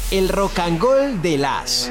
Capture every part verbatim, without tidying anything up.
El Rock and Roll de las.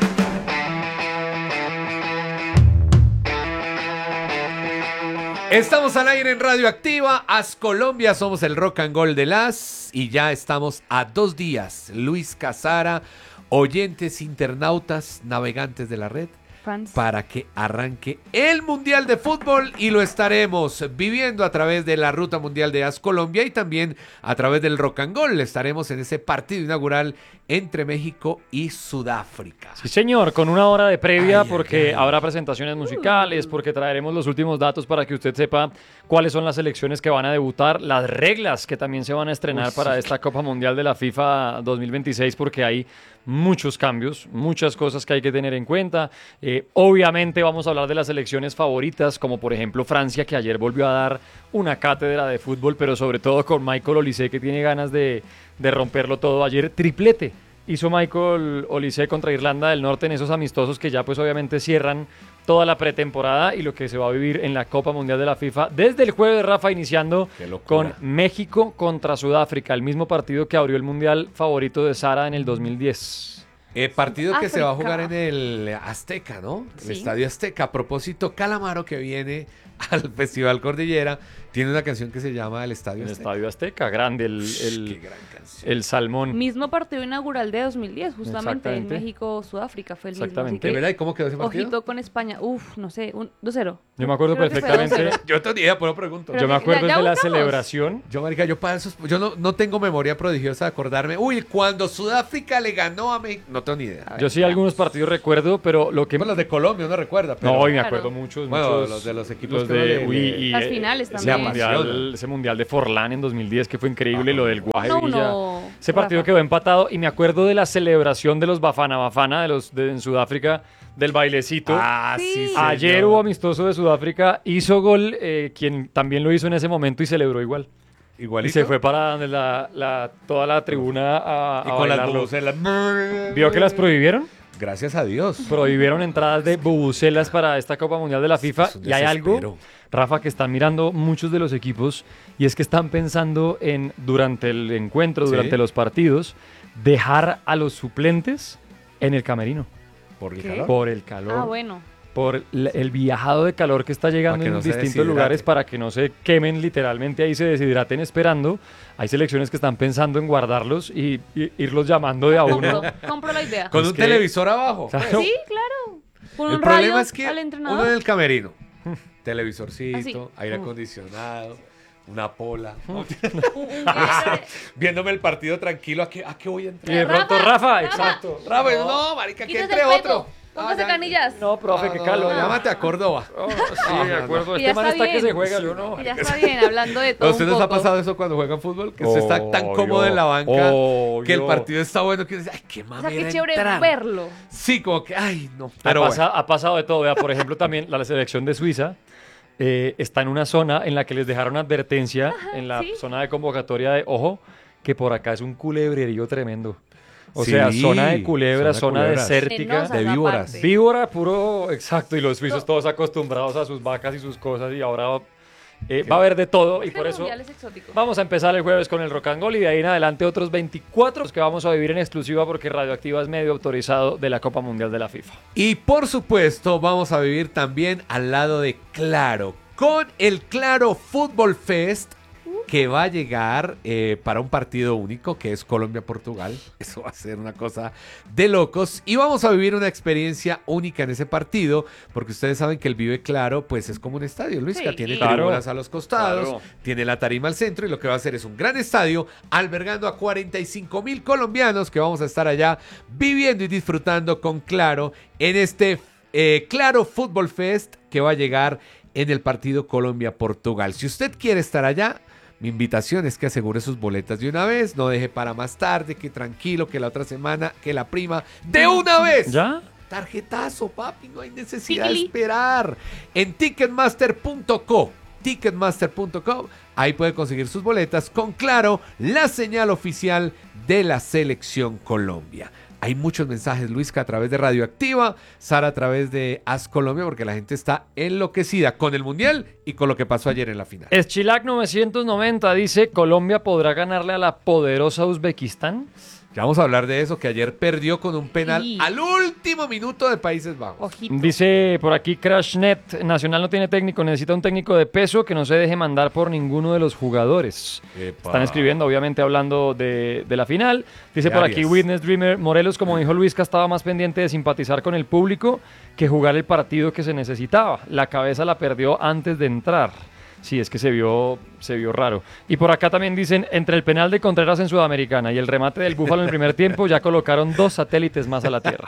Estamos al aire en Radioactiva, As Colombia, somos el Rock and Roll de las y ya estamos a dos días. Luis Casara, oyentes, internautas, navegantes de la red, Fans. para que arranque el Mundial de Fútbol y lo estaremos viviendo a través de la Ruta Mundial de As Colombia y también a través del Rock and Roll. Estaremos en ese partido inaugural entre México y Sudáfrica. Sí, señor, con una hora de previa Ay, porque ay, ay. habrá presentaciones musicales, porque traeremos los últimos datos para que usted sepa cuáles son las selecciones que van a debutar, las reglas que también se van a estrenar Uy, para sí. esta Copa Mundial de la FIFA dos mil veintiséis, porque hay muchos cambios, muchas cosas que hay que tener en cuenta. Eh, obviamente vamos a hablar de las selecciones favoritas, como por ejemplo Francia, que ayer volvió a dar una cátedra de fútbol, pero sobre todo con Michael Olise, que tiene ganas de, de romperlo todo. Ayer triplete hizo Michael Olise contra Irlanda del Norte en esos amistosos que ya pues obviamente cierran toda la pretemporada y lo que se va a vivir en la Copa Mundial de la FIFA desde el jueves, Rafa, iniciando Qué locura. con México contra Sudáfrica, el mismo partido que abrió el Mundial favorito de Sara en el dos mil diez. Eh, partido que se va a África. jugar en el Azteca, ¿no? El Sí. Estadio Azteca. A propósito, Calamaro, que viene al Festival Cordillera, tiene una canción que se llama El Estadio En el Azteca. Estadio Azteca, grande, el, Qué el, gran canción. el salmón. Mismo partido inaugural de dos mil diez, justamente en Exactamente. México-Sudáfrica fue el mismo. Exactamente. ¿De Así verdad? ¿Y cómo quedó ese que, partido? ojito con España. Uf, no sé, un dos cero. Yo me acuerdo Creo que fue perfectamente. dos cero. Yo no tengo ni idea, pero pregunto. Pero Yo me que- acuerdo ya de la buscamos. celebración. Yo, marica, yo para esos, yo no, no tengo memoria prodigiosa de acordarme. Uy, cuando Sudáfrica le ganó a México. No tengo ni idea. A ver, Yo sí veamos. algunos partidos recuerdo, pero lo que... Bueno, los de Colombia uno recuerda, pero... No, hoy me Claro. acuerdo muchos, Bueno, muchos... los de los equipos los que uno de... le- uy, le- y, Las eh, finales ese también. mundial, apasiona. ese mundial de Forlán en dos mil diez que fue increíble, Ah, lo del Guaje uno, Villa. uno, Ese partido Rafa. quedó empatado y me acuerdo de la celebración de los Bafana Bafana de los de, en Sudáfrica, del bailecito. Ah, sí, Sí. señor. Ayer hubo amistoso de Sudáfrica, hizo gol eh, quien también lo hizo en ese momento y celebró igual. Igualito. Y se fue para donde la, la- toda la tribuna a, Y a con las bailarlo. bubucelas. ¿Vio que las prohibieron? Gracias a Dios. Prohibieron entradas de bubucelas para esta Copa Mundial de la FIFA. Es un Y hay desespero. algo, Rafa, que están mirando muchos de los equipos y es que están pensando en, durante el encuentro, Sí. durante los partidos, dejar a los suplentes en el camerino. Por el ¿Qué? calor. Por el calor, Ah, bueno. por la- el viajado de calor que está llegando Para que en no se distintos deshidrate. lugares para que no se quemen literalmente ahí, se deshidraten esperando. Hay selecciones que están pensando en guardarlos y, y irlos llamando de a uno. Compro, compro la idea. Con Es un que- televisor abajo. Claro. Sí, claro. Con El un problema radio es que al uno entrenador. en el camerino, televisorcito, Así. aire Mm. acondicionado, una pola, Un- un Gatorade. viéndome el partido tranquilo, ¿a qué, a qué voy a Y entrar? de pronto, Rafa, Rafa, Rafa. exacto. Rafa, no, marica, que Quítese entre el peto. otro. Póngase Ah, ya. canillas. No, profe, No, qué no, calor. Llámate a Córdoba. Oh, sí, No, de no, acuerdo. Que Este ya man está está que bien. se juega, yo no. Que ya está bien, hablando de todo ¿A ustedes un les ha poco. pasado eso cuando juegan fútbol? Que se está tan Oh, cómodo yo. en la banca Oh, que el yo. partido está bueno que uno dice, ay, qué O sea, mamera qué chévere entrar. verlo. Sí, como que, ay, no. Ha, Pero pasa- bueno. ha pasado de todo. Vea, por ejemplo, también la selección de Suiza eh, está en una zona en la que les dejaron advertencia en la sí. zona de convocatoria de, ojo, que por acá es un culebrerío tremendo. O Sí, sea, zona de culebras, zona zona, de culebras. desértica. Venenosas de víboras. aparte. Víbora puro, exacto, y los suizos todos acostumbrados a sus vacas y sus cosas y ahora eh, va a haber de todo y Este por eso mundial es exótico. vamos a empezar el jueves con el Rock and Roll y de ahí en adelante otros veinticuatro que vamos a vivir en exclusiva porque Radioactiva es medio autorizado de la Copa Mundial de la FIFA. Y por supuesto, vamos a vivir también al lado de Claro, con el Claro Fútbol Fest, que va a llegar eh, para un partido único, que es Colombia-Portugal. Eso va a ser una cosa de locos. Y vamos a vivir una experiencia única en ese partido, porque ustedes saben que el Vive Claro, pues es como un estadio, Luisca. Sí. Tiene Claro. tribunas a los costados, Claro. tiene la tarima al centro, y lo que va a hacer es un gran estadio, albergando a cuarenta y cinco mil colombianos que vamos a estar allá viviendo y disfrutando con Claro en este eh, Claro Fútbol Fest que va a llegar en el partido Colombia-Portugal. Si usted quiere estar allá, mi invitación es que asegure sus boletas de una vez, no deje para más tarde, que tranquilo, que la otra semana, que la prima, de una vez. ¿Ya? Tarjetazo, papi, no hay necesidad de Tiquili. esperar. En ticketmaster punto co, ticketmaster punto com, ahí puede conseguir sus boletas con Claro, la señal oficial de la Selección Colombia. Hay muchos mensajes, Luisca, a través de Radioactiva, Sara a través de As Colombia, porque la gente está enloquecida con el Mundial y con lo que pasó ayer en la final. Eschilac novecientos noventa dice, ¿Colombia podrá ganarle a la poderosa Uzbekistán? Ya vamos a hablar de eso, que ayer perdió con un penal Sí. al último minuto de Países Bajos. Ojito. Dice por aquí Crashnet, Nacional no tiene técnico, necesita un técnico de peso que no se deje mandar por ninguno de los jugadores. Epa. Están escribiendo, obviamente, hablando de, de la final. Dice De por Arias. aquí Witness Dreamer, Morelos, como dijo Luisca, estaba más pendiente de simpatizar con el público que jugar el partido que se necesitaba. La cabeza la perdió antes de entrar. Sí, es que se vio, se vio raro. Y por acá también dicen, entre el penal de Contreras en Sudamericana y el remate del Búfalo en el primer tiempo, ya colocaron dos satélites más a la Tierra.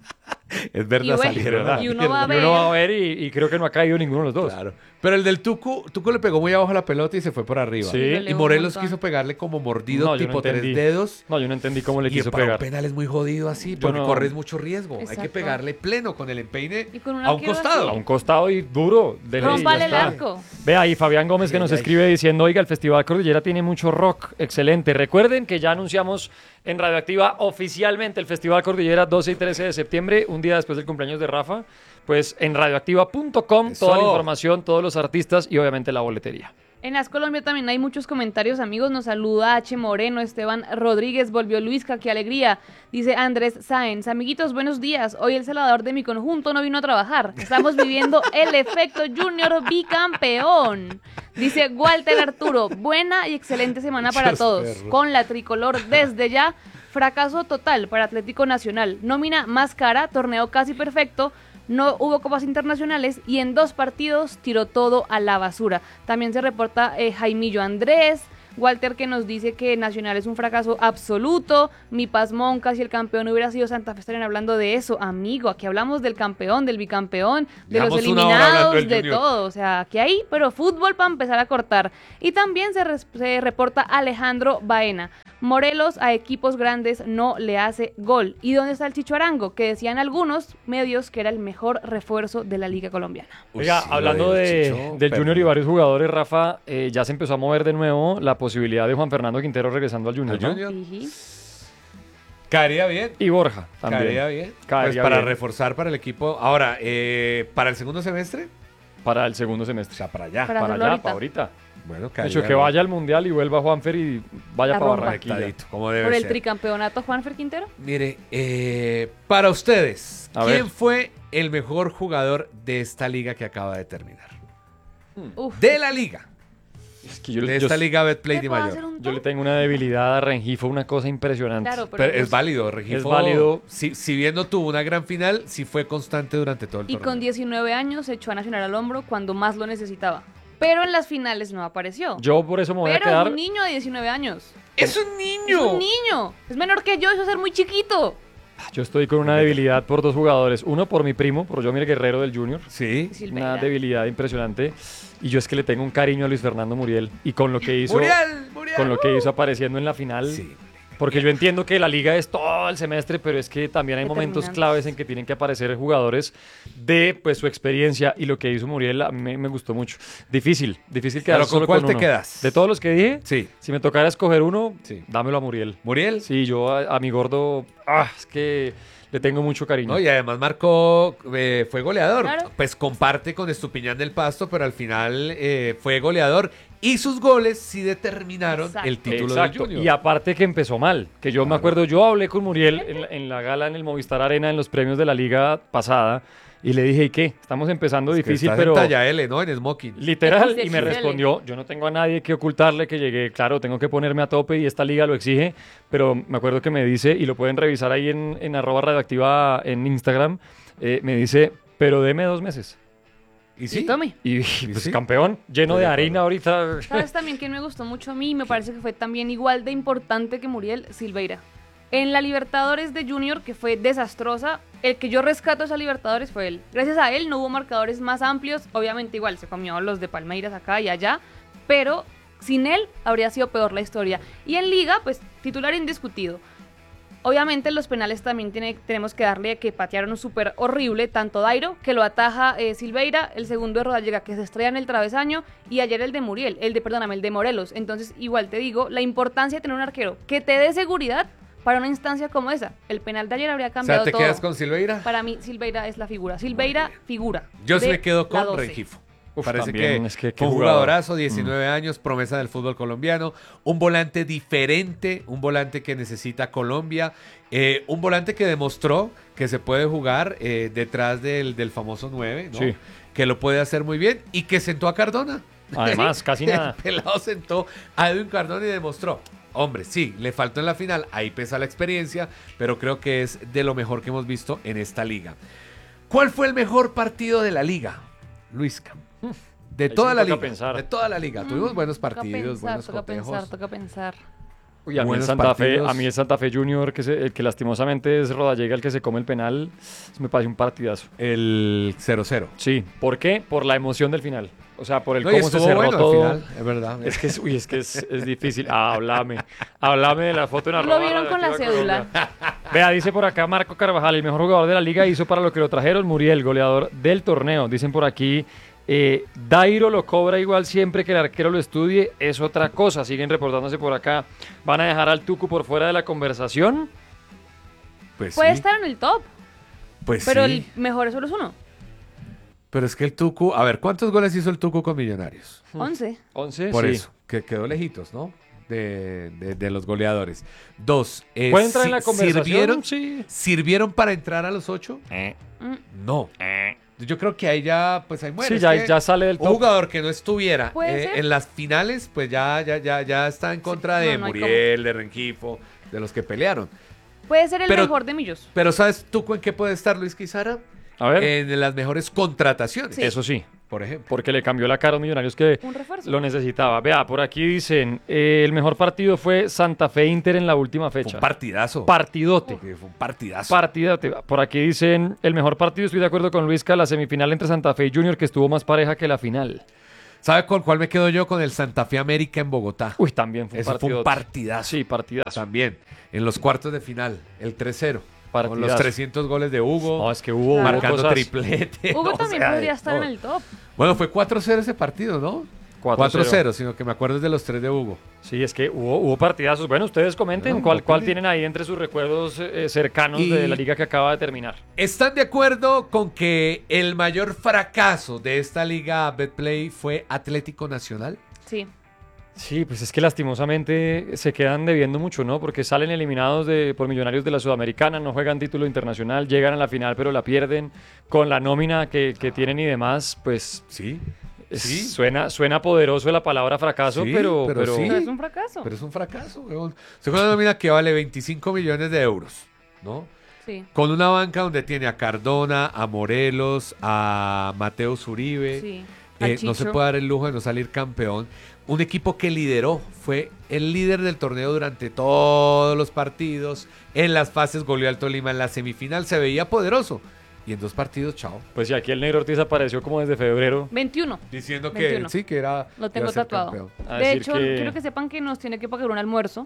Es verdad, Y bueno, salieron a la y uno mierda. va a Y ver. uno va a ver y, y creo que no ha caído ninguno de los dos. Claro. Pero el del Tucu, Tucu le pegó muy abajo la pelota y se fue por arriba. Sí. Y Duele un Morelos montón. quiso pegarle como mordido, No, yo no tipo tres entendí. dedos. No, yo no entendí cómo le Y quiso para pegar. un penal es muy jodido así, Yo porque no- corres mucho riesgo. Hay que Exacto. pegarle pleno con el empeine Y con un a un arquero costado. A un costado y duro. dele y ya Rómpale el está. arco. Ve ahí Fabián Gómez que Ay, nos ay. escribe diciendo, oiga, el Festival Cordillera tiene mucho rock, excelente. Recuerden que ya anunciamos en Radioactiva oficialmente el Festival Cordillera doce y trece de septiembre, un día después del cumpleaños de Rafa. Pues en radioactiva punto com, Eso. toda la información, todos los artistas y obviamente la boletería. En As Colombia también hay muchos comentarios, amigos. Nos saluda H. Moreno, Esteban Rodríguez, volvió Luisca, qué alegría. Dice Andrés Sáenz, amiguitos, buenos días. Hoy el salvador de mi conjunto no vino a trabajar. Estamos viviendo el efecto Junior bicampeón. Dice Walter Arturo, buena y excelente semana para Dios, todos. perro. Con la tricolor desde ya, fracaso total para Atlético Nacional. Nómina más cara, torneo casi perfecto. No hubo copas internacionales y en dos partidos tiró todo a la basura. También se reporta eh, Jaimillo Andrés, Walter que nos dice que Nacional es un fracaso absoluto. Mi pasmón, casi el campeón hubiera sido Santa Fe. Estarían hablando de eso, amigo. Aquí hablamos del campeón, del bicampeón, de los Llevamos una hora hablando eliminados, del de Junior. todo. O sea, aquí hay, pero fútbol para empezar a cortar. Y también se, res- se reporta Alejandro Baena. Morelos a equipos grandes no le hace gol. ¿Y dónde está el Chicho Arango? Que decían algunos medios que era el mejor refuerzo de la Liga Colombiana. Oiga, sí, hablando lo de, Chicho, del perdió. Junior y varios jugadores, Rafa, eh, ya se empezó a mover de nuevo la posibilidad de Juan Fernando Quintero regresando al Junior, ¿Al ¿no? Junior? Ujú. Caería bien. Y Borja también. Caería bien. Caería pues para bien. reforzar para el equipo. Ahora, eh, para el segundo semestre, Para el segundo o semestre. sea, para allá. Para Para hacerlo allá, ahorita. para ahorita. Bueno, De caería hecho, que bien. vaya al Mundial y vuelva Juanfer y vaya La para rompa. Barranquilla. Conectadito, como debe Por el ser. tricampeonato Juanfer Quintero. Mire, eh, para ustedes, A ¿quién ver. fue el mejor jugador de esta liga que acaba de terminar? Uf. De la liga. Es que yo, De yo- esta liga Betplay ¿Te de puedo Mayor. hacer un yo le top? tengo una debilidad a Rengifo, una cosa impresionante. Claro, pero, Pero pues- es válido, Regifo. Es válido. Si, si bien no tuvo una gran final, sí fue constante durante todo el Y torneo. con diecinueve años se echó a Nacional al hombro cuando más lo necesitaba. Pero en las finales no apareció. Yo por eso me voy Pero a quedar. es un niño de diecinueve años. ¡Es un Es niño! un niño. Es menor que yo, eso es ser muy chiquito. Yo estoy con una debilidad por dos jugadores. Uno por mi primo, por Jomir Guerrero del Junior. Sí. Silveira. Una debilidad impresionante. Y yo es que le tengo un cariño a Luis Fernando Muriel. Y con lo que hizo, Muriel, Muriel. con lo que hizo apareciendo en la final. Sí. Porque yo entiendo que la liga es todo el semestre, pero es que también hay momentos Determinantes. claves en que tienen que aparecer jugadores de pues su experiencia, y lo que hizo Muriel a mí me, me gustó mucho. Difícil, difícil quedar ¿Pero con solo cuál con te uno. quedas? De todos los que dije, Sí. si me tocara escoger uno, Sí. dámelo a Muriel. Muriel. Sí, yo a, a mi gordo, ah, es que le tengo mucho cariño. No, y además marcó, eh, fue goleador. Claro. Pues comparte con Estupiñán del Pasto, pero al final eh, fue goleador. Y sus goles sí determinaron Exacto. el título Exacto. del Junior. Y aparte que empezó mal, que yo me Claro. acuerdo, yo hablé con Muriel en, la- en la gala en el Movistar Arena en los premios de la liga pasada y le dije, ¿y qué? Estamos empezando Que difícil, estás pero en talla L, ¿no? En smoking. literal, X y me X L. respondió, yo no tengo a nadie que ocultarle que llegué, claro, tengo que ponerme a tope y esta liga lo exige, pero me acuerdo que me dice, y lo pueden revisar ahí en, en arroba radioactiva en Instagram, eh, me dice, pero deme dos meses. ¿Y Y sí? tome. Y pues sí? campeón, lleno Estoy de de harina ahorita. ¿Sabes también quién me gustó mucho a mí? Me parece que fue también igual de importante que Muriel, Silveira. En la Libertadores de Junior, que fue desastrosa, el que yo rescato esa Libertadores fue él. Gracias a él no hubo marcadores más amplios. Obviamente igual se comió los de Palmeiras acá y allá, pero sin él habría sido peor la historia. Y en Liga, pues titular indiscutido. Obviamente los penales también tiene, tenemos que darle que patearon súper horrible, tanto Dairo, que lo ataja eh, Silveira, el segundo de Rodallega, que se estrella en el travesaño, y ayer el de Muriel, el de, perdóname, el de Morelos. Entonces, igual te digo, la importancia de tener un arquero que te dé seguridad para una instancia como esa. El penal de ayer habría O sea, cambiado ¿te todo. quedas con Silveira? Para mí, Silveira es la figura. Silveira, figura. Yo sí de me quedo la con doce. Rengifo. Uf, Parece también, que, es que qué fue un jugador. jugadorazo, diecinueve años, promesa del fútbol colombiano, un volante diferente, un volante que necesita Colombia, eh, un volante que demostró que se puede jugar eh, detrás del, del famoso nueve, ¿no? Sí. Que lo puede hacer muy bien y que sentó a Cardona. Además, casi nada. El pelado sentó a Edwin Cardona y demostró. Hombre, sí, le faltó en la final, ahí pesa la experiencia, pero creo que es de lo mejor que hemos visto en esta liga. ¿Cuál fue el mejor partido de la liga, Luisca? De Ahí toda sí la toca liga, pensar. de toda la liga. Tuvimos buenos Toca partidos, pensar, buenos toca cotejos. pensar, toca pensar. Uy, a mí, el Buenos Santa Fe, partidos. a mí el Santa Fe Junior, que, se- el que lastimosamente es Rodallega el que se come el penal, me parece un partidazo. El cero cero. Sí, ¿por qué? Por la emoción del final. O sea, por el No, y cómo se estuvo cerró bueno todo. al final, es verdad. Es que es, uy, es que es, es difícil. Ah, háblame. Háblame de la foto en Lo arroba vieron con la Radioactiva cédula. Colombia. Vea, dice por acá Marco Carvajal, el mejor jugador de la liga hizo para lo que lo trajeron Muriel, goleador del torneo. Dicen por aquí, eh, Dairo lo cobra igual siempre que el arquero lo estudie, es otra cosa. Siguen reportándose por acá. ¿Van a dejar al Tucu por fuera de la conversación? Pues Puede sí, estar en el top, pues pero sí. el mejor solo es uno. Pero es que el Tucu, a ver, ¿cuántos goles hizo el Tucu con Millonarios? once. once, Por sí. eso, que quedó lejitos, ¿no? De, de- de los goleadores. Dos, eh, ¿Puede entrar en si- la conversación? ¿sirvieron, Sí. ¿Sirvieron para entrar a los ocho? Mm, No. Yo creo que ahí ya, pues ahí muere. Sí, Es ya, que ya sale del un top. jugador que no estuviera ¿Puede eh, ser? en las finales, pues ya, ya, ya, ya está en contra Sí, de no, no hay Muriel, de Rengifo, de los que pelearon. Puede ser el Pero- mejor de Millos. Pero ¿sabes tú en qué puede estar Luis Quizara? A ver, En las mejores contrataciones, Sí. eso sí, por ejemplo. porque le cambió la cara a los Millonarios que Un refuerzo. lo necesitaba. Vea, por aquí dicen, eh, el mejor partido fue Santa Fe Inter en la última Fue fecha. un partidazo. Partidote. Porque fue un partidazo. Partidote. Por aquí dicen, el mejor partido, estoy de acuerdo con Luisca, la semifinal entre Santa Fe y Junior, que estuvo más pareja que la final. ¿Sabe con cuál me quedo yo? Con el Santa Fe América en Bogotá. Uy, también fue un Eso fue partido. un partidazo. Sí, partidazo. También. En los cuartos de final, el tres cero. Con los Partidazo. trescientos goles de Hugo. No, es que hubo, hubo marcando cosas- triplete. Hugo no, o también sea, podría de estar en todo. el top. Bueno, fue cuatro cero ese partido, ¿no? cuatro cero, sino que me acuerdo de los tres de Hugo. Sí, es que hubo, hubo partidazos. Bueno, ustedes comenten No, cuál, cuál opinen. tienen ahí entre sus recuerdos eh, cercanos Y- de la liga que acaba de terminar. ¿Están de acuerdo con que el mayor fracaso de esta liga Betplay fue Atlético Nacional? Sí. Sí, pues es que lastimosamente se quedan debiendo mucho, ¿no? Porque salen eliminados de, por Millonarios de la Sudamericana, no juegan título internacional, llegan a la final pero la pierden con la nómina que, que tienen y demás, pues Sí. es- Sí. suena, suena poderoso la palabra fracaso, Sí, pero, pero pero, sí. Pero es un fracaso. Pero es un fracaso, weón. Se con una nómina que vale veinticinco millones de euros, ¿no? Sí. Con una banca donde tiene a Cardona, a Morelos, a Mateo Zuribe. Sí. Eh, Al no se Chicho. puede dar el lujo de no salir campeón. Un equipo que lideró, fue el líder del torneo durante todos los partidos. En las fases goleó al Tolima, en la semifinal se veía poderoso. Y en dos partidos, chao. pues si aquí el Negro Ortiz apareció como desde febrero. veintiuno. Diciendo que veintiuno. sí, que era. Lo iba tengo a ser tatuado. campeón. A De decir hecho, que- quiero que sepan que nos tiene que pagar un almuerzo.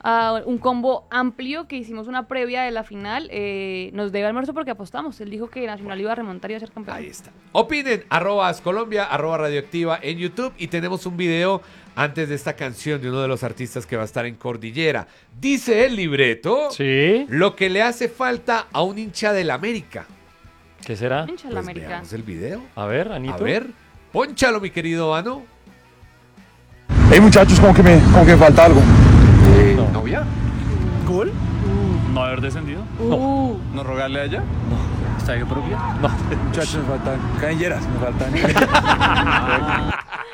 A un combo amplio que hicimos una previa de la final. Eh, nos debe almuerzo porque apostamos. Él dijo que Nacional iba a remontar y iba a ser campeón. Ahí está. Opinen, arroba Colombia, arroba Radioactiva en YouTube. Y tenemos un video antes de esta canción de uno de los artistas que va a estar en Cordillera. Dice el libreto Sí, lo que le hace falta a un hincha del América. ¿qué será? Hincha la Pues América. veamos el video. A ver, Anito. A ver, pónchalo, mi querido Ano. Hey muchachos, como que me, como que me falta algo. No. ¿Novia? ¿Cool? ¿No haber descendido? Uh, ¿No rogarle a ella? No. ¿Estadio propio? No. Muchachos, me faltan canilleras, me faltan...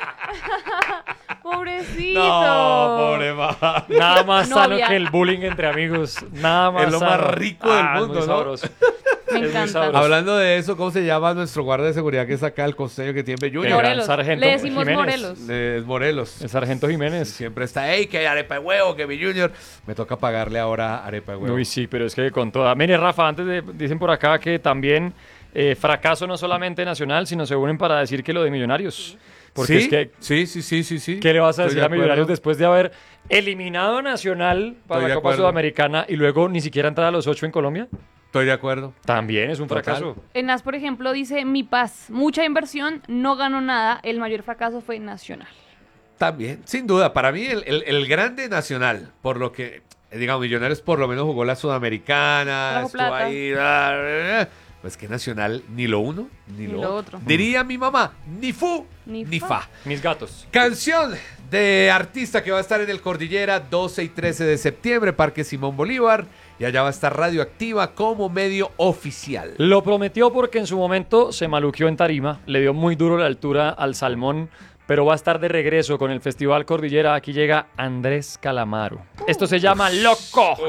pobrecito. No, pobre man. Nada más sano Novia. que el bullying entre amigos. Nada más Es lo más sano. rico del Ah, es mundo, muy ¿no? sabroso. Me Es muy encanta. sabroso. Hablando de eso, ¿cómo se llama nuestro guardia de seguridad que está acá, el costeño que tiene El Junior? gran Morelos. sargento Le decimos Jiménez. Morelos. Es Morelos. El sargento Jiménez. Siempre está, hey, que hay arepa de huevo, que mi Junior. Me toca pagarle ahora arepa de huevo. Uy, sí, pero es que con toda. Mire, Rafa, antes de, dicen por acá que también eh, fracaso no solamente nacional, sino se unen para decir que lo de Millonarios. Porque ¿Sí? es que, sí, sí, sí, sí, sí. ¿qué le vas a Estoy decir de a Millonarios acuerdo. después de haber eliminado a Nacional para Estoy de la Copa acuerdo. Sudamericana y luego ni siquiera entrar a los ocho en Colombia? Estoy de acuerdo. También es un Total. fracaso. Enas, por ejemplo, dice Mi Paz. Mucha inversión, no ganó nada. El mayor fracaso fue Nacional. También, sin duda. Para mí, el, el- el grande nacional, por lo que eh, digamos, Millonarios por lo menos jugó la Sudamericana, Trajo estuvo plata. ahí. bla, bla, bla. Pues que Nacional, ni lo uno, ni, Ni lo, lo otro. otro. Diría mi mamá, ni fu, ni, Ni fa. fa. Mis gatos. Canción de artista que va a estar en el Cordillera doce y trece de septiembre, Parque Simón Bolívar. Y allá va a estar Radioactiva como medio oficial. Lo prometió porque en su momento se maluqueó en tarima, le dio muy duro la altura al salmón, pero va a estar de regreso con el Festival Cordillera. Aquí llega Andrés Calamaro. Esto se llama Loco.